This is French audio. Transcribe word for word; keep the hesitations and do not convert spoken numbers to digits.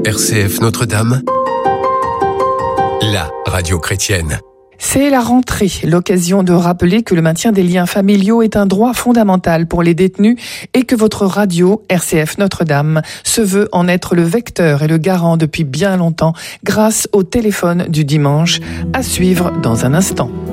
R C F Notre-Dame, la radio chrétienne. C'est la rentrée, l'occasion de rappeler que le maintien des liens familiaux est un droit fondamental pour les détenus et que votre radio, R C F Notre-Dame, se veut en être le vecteur et le garant depuis bien longtemps grâce au téléphone du dimanche, à suivre dans un instant.